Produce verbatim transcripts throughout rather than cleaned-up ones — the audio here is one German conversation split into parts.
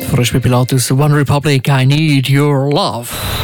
von Respect Pilatus, One Republic, I Need Your Love.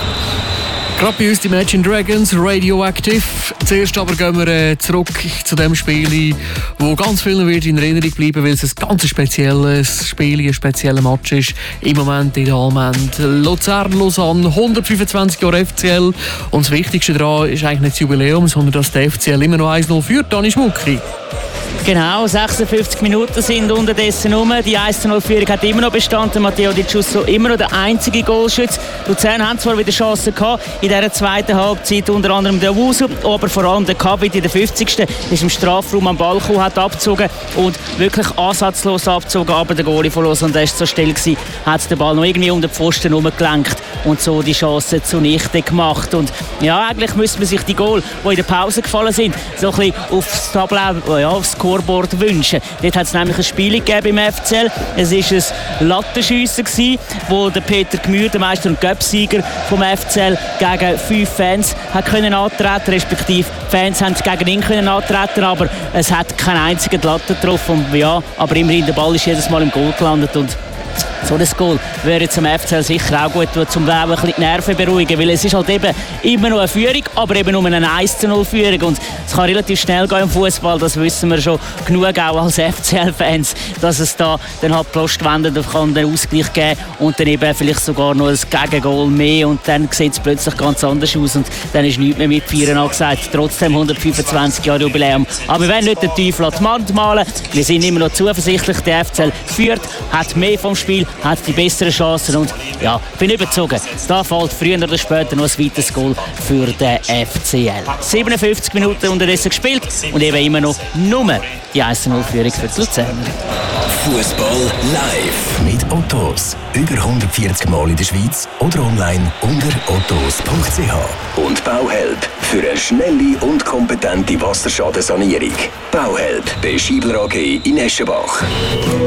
Gerade bei uns die Imagine Dragons, Radioactive. Zuerst aber gehen wir äh, zurück zu dem Spiel, wo ganz vielen wird in Erinnerung bleiben, weil es ein ganz spezielles Spiel, ein spezieller Match ist. Im Moment in der Allmend Luzern-Lausanne, hundertfünfundzwanzig Jahre F C L. Und das Wichtigste daran ist eigentlich nicht das Jubiläum, sondern dass der F C L immer noch eins null führt. Dani Schmucki. Genau, sechsundfünfzig Minuten sind unterdessen rum. Die eins zu null Führung hat immer noch bestanden. Matteo Di Giusto immer noch der einzige Goalschütze. Luzern haben zwar wieder Chancen gehabt in dieser zweiten Halbzeit, unter anderem der Wusu, aber vor allem der Kabit in der fünfzigsten ist im Strafraum am Ball gekommen, hat abgezogen und wirklich ansatzlos abgezogen. Aber der Goalie von Lausanne, der war so still gewesen, hat den Ball noch irgendwie um den Pfosten herumgelenkt und so die Chance zunichte gemacht. Und ja, eigentlich müsste man sich die Goal, die in der Pause gefallen sind, so ein bisschen aufs Tableau, ja, aufs Scoreboard wünschen. Dort hat es nämlich ein Spiel gegeben im F C L. Es war ein Lattenschiessen, wo der Peter Gmür, der Meister und Cup-Sieger vom F C L, gegen fünf Fans hat können antreten, respektive Fans haben gegen ihn können antreten, aber es hat keinen einzigen Latte getroffen. Und ja, aber immerhin, der Ball ist jedes Mal im Goal gelandet und so ein Goal wäre jetzt am F C L sicher auch gut, um auch ein bisschen die Nerven beruhigen, weil es ist halt eben immer noch eine Führung, aber eben nur eine eins zu null Führung und es kann relativ schnell gehen im Fußball, das wissen wir schon genug auch als F C L-Fans, dass es da dann halt Post wendet, kann den Ausgleich geben und dann eben vielleicht sogar noch ein Gegengoal mehr und dann sieht es plötzlich ganz anders aus und dann ist nichts mehr mit Feiern angesagt, trotzdem hundertfünfundzwanzig Jahre Jubiläum. Aber wir wollen nicht den Teufel an die Wand malen, wir sind immer noch zuversichtlich, der F C L führt, hat mehr vom Spiel, hat die besseren Chancen und ja, bin überzogen. Da fällt früher oder später noch ein weiteres Goal für den F C L. siebenundfünfzig Minuten unterdessen gespielt und eben immer noch nur die eins zu null Führung für die Luzerner. Fußball live mit Ottos. Über hundertvierzig Mal in der Schweiz oder online unter ottos punkt c h. Und Bauhelp für eine schnelle und kompetente Wasserschadensanierung. Bauhelp bei Schiebler A G in Eschenbach.